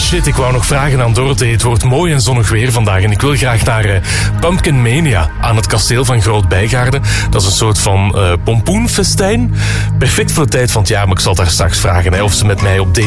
shit, ik wou nog vragen aan Dorothee. Het wordt mooi en zonnig weer vandaag en ik wil graag naar Pumpkin Mania aan het kasteel van Groot Bijgaarden. Dat is een soort van pompoenfestijn. Perfect voor de tijd van het jaar, maar ik zal daar straks vragen of ze met mij op